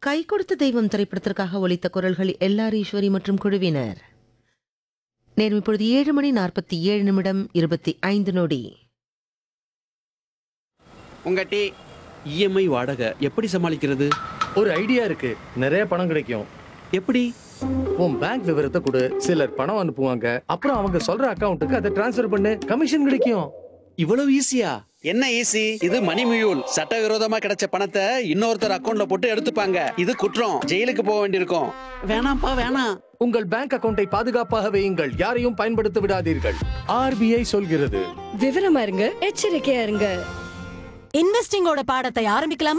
கை கொடுத்த தெய்வம் திரைப்படத்திற்காக ஒலித்த குரல்கள் எல்ஆர் ஈஸ்வரி மற்றும் குழுவினர். நேரம் இப்பொழுது 7:47:25. உங்க டீ. இஎம்ஐ வாடகை எப்படி சமாளிக்கிறது? ஒரு ஐடியா இருக்கு. நிறைய பணம் கிடைக்கும். எப்படி? உன் பேங்க் விவரத்தை கொடு. சிலர் பணம் அனுப்புவாங்க. அப்புறம் அவங்க சொல்ற அக்கவுண்ட்டுக்கு அதை டிரான்ஸ்ஃபர் பண்ணு. கமிஷன் கிடைக்கும். இவ்வளவு ஈஸியா? என்ன ஈஸி? இது மணி மியூல். சட்டவிரோதமா கிடைச்ச பணத்தை இன்னொருத்தர் அக்கவுண்ட்ல போட்டு எடுத்துப்பாங்க. இது குற்றம். ஜெயிலுக்கு போக வேண்டியிருக்கும். வேணாம்ப்பா வேணாம். உங்கள் பேங்க் அக்கவுண்டை பாதுகாப்பாக வையுங்கள். யாரையும் பயன்படுத்த விடாதீர்கள். ஆர்பிஐ சொல்கிறது. விவரமா இருங்க, எச்சரிக்கையா இருங்க. இன்வெஸ்டிங்கோட பாடத்தை ஆரம்பிக்கலாம்.